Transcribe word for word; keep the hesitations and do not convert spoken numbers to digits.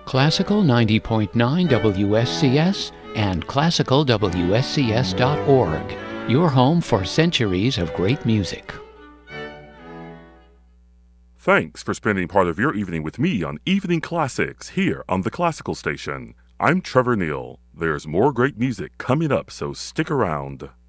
Classical ninety point nine W S C S and classical W S C S dot org, your home for centuries of great music. Thanks for spending part of your evening with me on Evening Classics here on the Classical Station. I'm Trevor Neal. There's more great music coming up, so stick around.